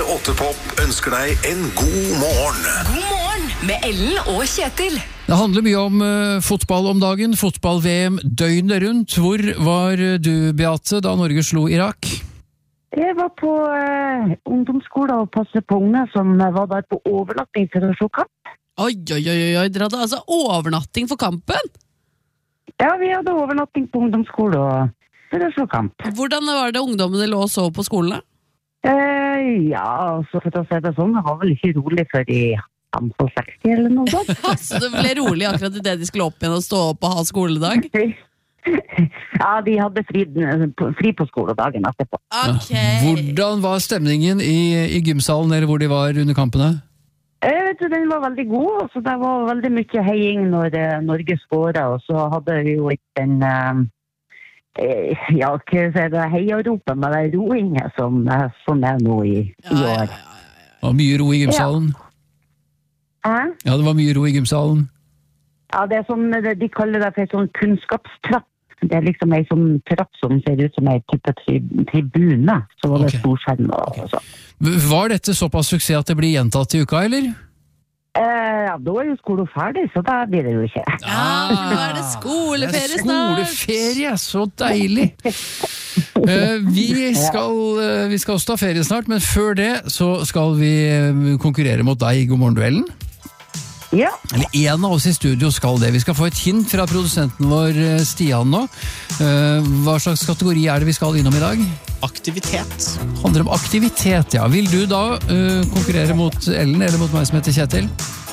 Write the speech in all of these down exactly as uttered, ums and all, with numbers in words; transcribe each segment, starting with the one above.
åtte Pop ønsker deg en god morgen. God morgen med Ellen og Kjetil. Det handler mye om uh, fotball om dagen, fotball-V M døgnet rundt. Hvor var du, Beate, da Norge slo Irak? Jeg var på uh, ungdomsskolen og passet på unge som var der på overnatting for å se kamp. Oi, oi, oi, oi, dere hadde altså overnatting for kampen? Ja, vi hadde overnatting på ungdomsskolen og for å se kamp. Hvordan var det ungdommene lå og så på skolene? Uh, ja, altså for å si det sånn, det var vel ikke rolig før i seksti eller noe sånt. Så det ble rolig akkurat i det de skulle opp igjen og stå opp og ha skoledag? Ja, de hadde fri, fri på skoledagen etterpå. Okay. Hvordan var stemningen i, i gymsalen, eller hvor de var under kampene? Jeg vet du, den var veldig god, så det var veldig mye heiing når uh, Norge skåret, og så hadde vi jo ikke den... Uh, Ja, hva er det heiaropet med det roinget som, som er nå i, i år. Ja, ja, ja, ja. Det var mye ro i gymsalen. Ja. Ja, det var mye ro i gymsalen. Ja, det er sånn, de kaller det for en sånn kunnskapstrapp. Det er liksom en sånn trapp som ser ut som en type tri, tribune. Så var det Ok. storskjerm og sånn. Var dette såpass suksess at det blir gjentatt i uka, eller? Eh, ja, da er jo skolen ferdig, så da blir det jo ikke. Ja, nå er det skoleferie snart. Skoleferie, så deilig! Uh, vi, skal, uh, vi skal også ta ferie snart, men før det så skal vi uh, konkurrere mot deg i God morgen duellen. Ja, Eller en av oss i studio skal det. Vi skal få et hint fra produsenten vår, uh, Stian nå. Uh, hva slags kategori er det vi skal innom i dag? Aktivitet. Handler om aktivitet, ja. Vil du da uh, konkurrere mot Ellen eller mot meg som heter Kjetil?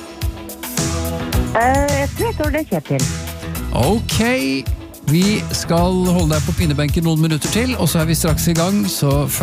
eh, jeg tror jeg tar det, Kjetil. Ok, vi skal holde deg på pinnebenken noen minutter til, og så er vi straks i gang, så